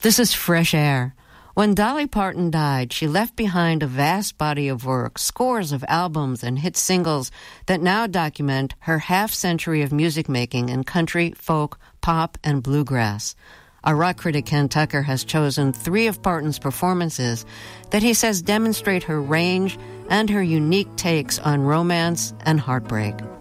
This is Fresh Air. When Dolly Parton died, she left behind a vast body of work, scores of albums and hit singles that now document her half-century of music making in country, folk, pop, and bluegrass. Our rock critic Ken Tucker has chosen 3 of Parton's performances that he says demonstrate her range and her unique takes on romance and heartbreak.